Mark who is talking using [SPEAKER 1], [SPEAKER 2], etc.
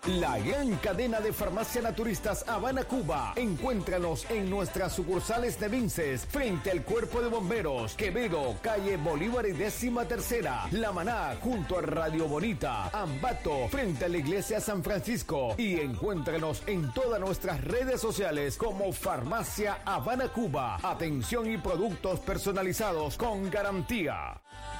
[SPEAKER 1] La gran cadena de farmacia naturistas Habana Cuba. Encuéntranos en nuestras sucursales de Vinces, frente al Cuerpo de Bomberos, Quevedo, calle Bolívar y 13ª. La Maná, junto a Radio Bonita. Ambato, frente a la Iglesia San Francisco. Y encuéntranos en todas nuestras redes sociales como Farmacia Habana Cuba. Atención y productos personalizados con garantía.